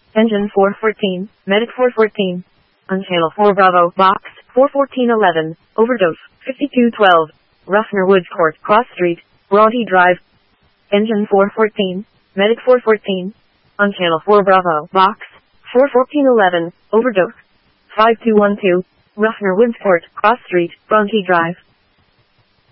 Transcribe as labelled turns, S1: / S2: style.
S1: Engine 414, Medic 414. On channel 4 Bravo, box 41411, overdose 5212, Ruffner Woods Court, Cross Street, Bronte Drive. Engine 414, Medic 414. On channel 4 Bravo, box 41411, overdose 5212, Ruffner Woods Court, Cross Street, Bronte Drive.